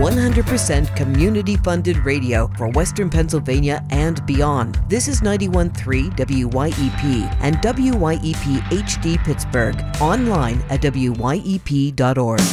100% community-funded radio for Western Pennsylvania and beyond. This is 91.3 WYEP and WYEP HD Pittsburgh. Online at wyep.org.